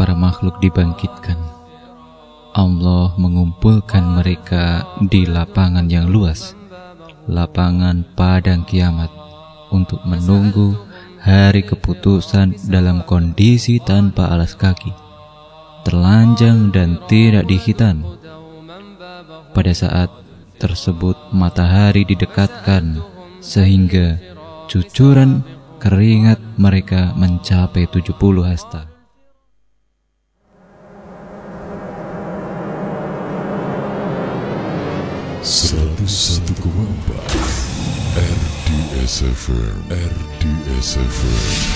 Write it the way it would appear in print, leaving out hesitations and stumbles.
para makhluk dibangkitkan, Allah mengumpulkan mereka di lapangan yang luas, lapangan padang kiamat, untuk menunggu hari keputusan dalam kondisi tanpa alas kaki, telanjang dan tidak dihitan. Pada saat tersebut matahari didekatkan sehingga cucuran keringat mereka mencapai 70 hasta. RDS FM